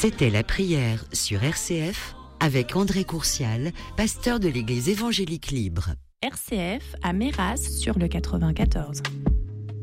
C'était la prière sur RCF avec André Courcial, pasteur de l'Église évangélique libre. RCF à Méras sur le 94.